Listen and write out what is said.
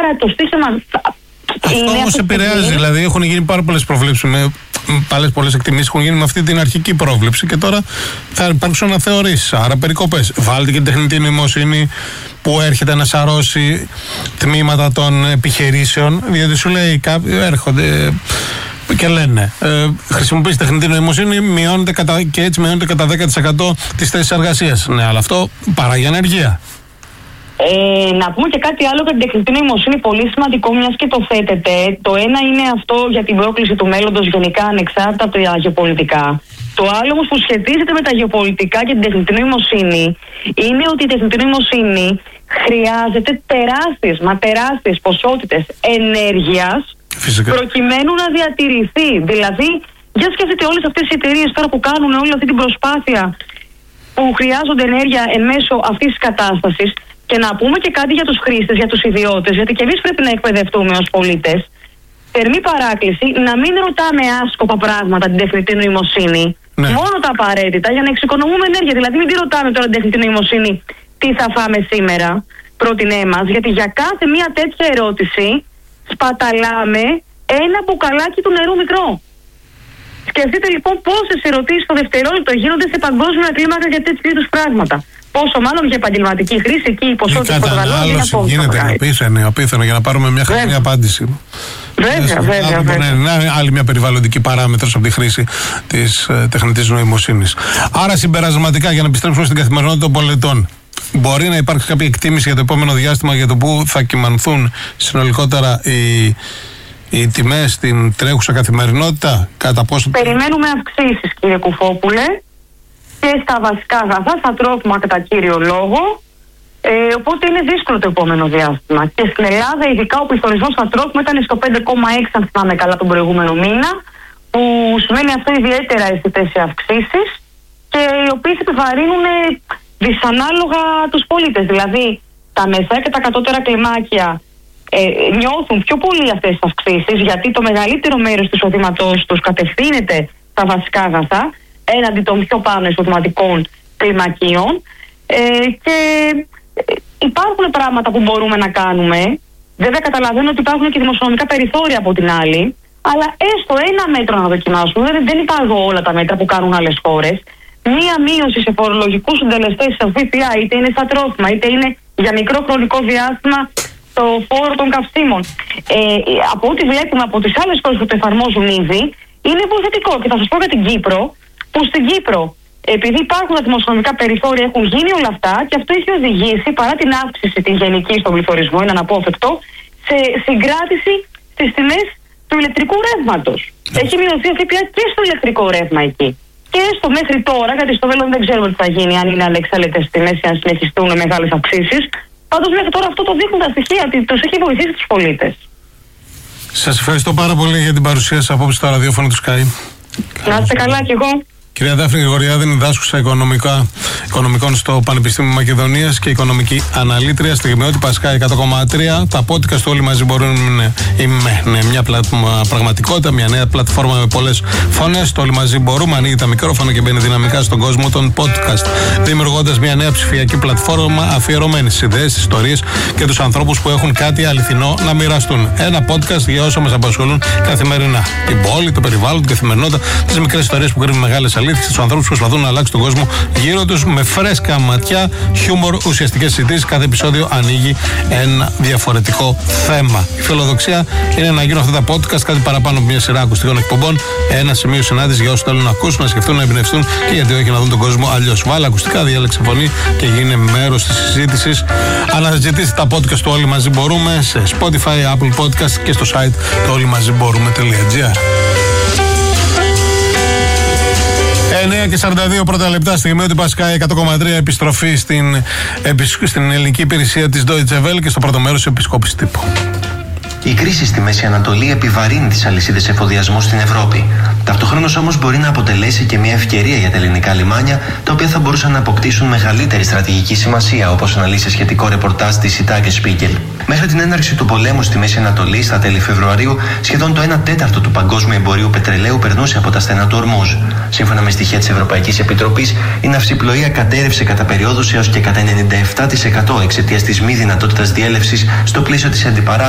άρα το στίχημα. Αυτό όμως επηρεάζει, δηλαδή έχουν γίνει πάρα πολλές προβλέψεις, πολλές εκτιμήσεις έχουν γίνει με αυτή την αρχική πρόβλεψη και τώρα θα υπάρξουν αναθεωρήσεις, άρα περικοπές. Βάλτε και την τεχνητή νοημοσύνη που έρχεται να σαρώσει τμήματα των επιχειρήσεων, διότι σου λέει κάποιοι έρχονται και λένε χρησιμοποιείς τεχνητή νοημοσύνη και έτσι μειώνεται κατά 10% τις θέσεις εργασίας. Ναι, αλλά αυτό παράγει ανεργία. Να πούμε και κάτι άλλο για την τεχνητή νοημοσύνη, πολύ σημαντικό, μιας και το θέτεται. Το ένα είναι αυτό για την πρόκληση του μέλλοντος γενικά, ανεξάρτητα από τα γεωπολιτικά. Το άλλο όμως που σχετίζεται με τα γεωπολιτικά και την τεχνητή νοημοσύνη είναι ότι η τεχνητή νοημοσύνη χρειάζεται τεράστιες ποσότητες ενέργειας προκειμένου να διατηρηθεί. Δηλαδή, για σκεφτείτε όλες αυτές οι εταιρείες τώρα που κάνουν όλη αυτή την προσπάθεια, που χρειάζονται ενέργεια εν μέσω αυτής της κατάστασης. Και να πούμε και κάτι για τους χρήστες, για τους ιδιώτες, γιατί και εμείς πρέπει να εκπαιδευτούμε ως πολίτες. Θερμή παράκληση να μην ρωτάμε άσκοπα πράγματα την τεχνητή νοημοσύνη. Ναι. Μόνο τα απαραίτητα για να εξοικονομούμε ενέργεια. Δηλαδή, μην τη ρωτάμε τώρα την τεχνητή νοημοσύνη τι θα φάμε σήμερα, πρότεινέ μας, γιατί για κάθε μία τέτοια ερώτηση σπαταλάμε ένα μπουκαλάκι του νερού μικρό. Σκεφτείτε λοιπόν πόσες ερωτήσεις το δευτερόλεπτο γίνονται σε παγκόσμια κλίμακα για τέτοιου είδους πράγματα. Πόσο μάλλον για επαγγελματική χρήση, εκεί η ποσότητα του κατανάλωτη είναι απίθανο για να πάρουμε μια χρονική απάντηση. Βέβαια. Άλλη μια περιβαλλοντική παράμετρος από τη χρήση της τεχνητής νοημοσύνης. Άρα, συμπερασματικά, για να επιστρέψουμε στην καθημερινότητα των πολιτών, μπορεί να υπάρξει κάποια εκτίμηση για το επόμενο διάστημα για το πού θα κυμανθούν συνολικότερα οι τιμές στην τρέχουσα καθημερινότητα, κατά πόσο. Περιμένουμε αυξήσεις, κύριε Κουφόπουλε, και στα βασικά αγαθά, στα τρόφιμα κατά κύριο λόγο. Οπότε είναι δύσκολο το επόμενο διάστημα. Και στην Ελλάδα, ειδικά ο πληθωρισμός στα τρόφιμα ήταν στο 5,6, αν θυμάμαι καλά, τον προηγούμενο μήνα, που σημαίνει αυτό ιδιαίτερα αισθητές οι αυξήσεις και οι οποίες επιβαρύνουν δυσανάλογα τους πολίτες. Δηλαδή, τα μεσαία και τα κατώτερα κλιμάκια νιώθουν πιο πολύ αυτές τις αυξήσεις, γιατί το μεγαλύτερο μέρος του εισοδήματός τους κατευθύνεται στα βασικά αγαθά έναντι των πιο πάνω εισοδηματικών κλιμακίων. Και υπάρχουν πράγματα που μπορούμε να κάνουμε. Βέβαια, καταλαβαίνω ότι υπάρχουν και δημοσιονομικά περιθώρια από την άλλη, αλλά έστω ένα μέτρο να δοκιμάσουμε. Δεν υπάρχουν όλα τα μέτρα που κάνουν άλλες χώρες. Μία μείωση σε φορολογικούς συντελεστές στο ΦΠΑ, είτε είναι στα τρόφιμα, είτε είναι για μικρό χρονικό διάστημα το φόρο των καυσίμων. Από ό,τι βλέπουμε από τις άλλες χώρες που το εφαρμόζουν ήδη, είναι υποθετικό. Και θα σας πω για την Κύπρο, που στην Κύπρο, επειδή υπάρχουν τα δημοσιονομικά περιθώρια, έχουν γίνει όλα αυτά και αυτό έχει οδηγήσει, παρά την αύξηση τη γενική στον πληθωρισμό, είναι αναπόφευκτο, σε συγκράτηση στις τιμές του ηλεκτρικού ρεύματος. Έχει μειωθεί ο ΦΠΑ και στο ηλεκτρικό ρεύμα εκεί. Και έστω μέχρι τώρα, γιατί στο μέλλον δεν ξέρουμε τι θα γίνει, αν είναι ανεξέλεγκτες τιμές ή αν συνεχιστούν μεγάλες αυξήσεις. Πάντως μέχρι τώρα αυτό το δείχνουν τα στοιχεία, ότι τους έχει βοηθήσει τους πολίτες. Σας ευχαριστώ πάρα πολύ για την παρουσία σας απόψε στο ραδιόφωνο του Sky. Να είστε καλά κι εγώ. Κυρία Δάφνη Γρηγοριάδη, είναι δάσκουσα οικονομικών στο Πανεπιστήμιο Μακεδονίας και οικονομική αναλύτρια στη Γεμιότυπα Sky 100,3. Τα podcast του όλοι μαζί μπορούν είναι μια πραγματικότητα, μια νέα πλατφόρμα με πολλές φωνές. Το όλοι μαζί μπορούμε, ανοίγει τα μικρόφωνα και μπαίνει δυναμικά στον κόσμο των podcast, δημιουργώντας μια νέα ψηφιακή πλατφόρμα αφιερωμένη στις ιδέες, στις ιστορίες και τους ανθρώπους που έχουν κάτι αληθινό να μοιραστούν. Ένα podcast για όσα μας απασχολούν καθημερινά. Την πόλη, το περιβάλλον, την καθημερινότητα, τις μικρές ιστορίες που κρύβουν μεγάλες αλήθειες, τους ανθρώπους που προσπαθούν να αλλάξουν τον κόσμο γύρω τους με φρέσκα ματιά, χιούμορ, ουσιαστικές συζητήσεις. Κάθε επεισόδιο ανοίγει ένα διαφορετικό θέμα. Η φιλοδοξία είναι να γίνουν αυτά τα podcast κάτι παραπάνω από μια σειρά ακουστικών εκπομπών. Ένα σημείο συνάντηση για όσους θέλουν να ακούσουν, να σκεφτούν, να εμπνευστούν και γιατί όχι να δουν τον κόσμο αλλιώς. Βάλε ακουστικά, διάλεξε φωνή και γίνε μέρος της συζήτησης. Αναζητήστε τα podcast του Όλοι Μαζί Μπορούμε σε Spotify, Apple Podcast και στο site το όλοιμαζιμπορούμε.gr. 9:42 πρώτα λεπτά στη Γεμιότυπα Sky 100,3, επιστροφή στην ελληνική υπηρεσία της Deutsche Welle και στο πρώτο μέρος της επισκόπησης τύπου. Η κρίση στη Μέση Ανατολή επιβαρύνει τις αλυσίδες εφοδιασμού στην Ευρώπη. Ταυτοχρόνως όμως μπορεί να αποτελέσει και μια ευκαιρία για τα ελληνικά λιμάνια, τα οποία θα μπορούσαν να αποκτήσουν μεγαλύτερη στρατηγική σημασία, όπως αναλύει σε σχετικό ρεπορτάζ της Ιτάκε Spiegel. Μέχρι την έναρξη του πολέμου στη Μέση Ανατολή στα τέλη Φεβρουαρίου, σχεδόν το 1/4 του παγκόσμιου εμπορίου πετρελαίου περνούσε από τα στενά του Ορμούζ. Σύμφωνα με στοιχεία της Ευρωπαϊκής Επιτροπής, η ναυσιπλοεία κατέρευσε κατά περιόδους έως και κατά 97% εξαιτίας της μη δυνατότητας διέλευσης στο πλαίσιο της αντιπαράθεσης